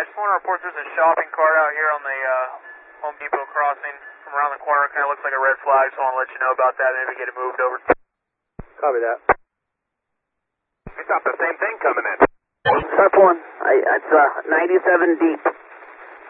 I just want to report there's a shopping cart out here on the Home Depot crossing from around the corner. Kind of looks like a red flag, so I want to let you know about that. Maybe get it moved over. Copy that. We got the same thing coming in. Step 1, it's 97 deep.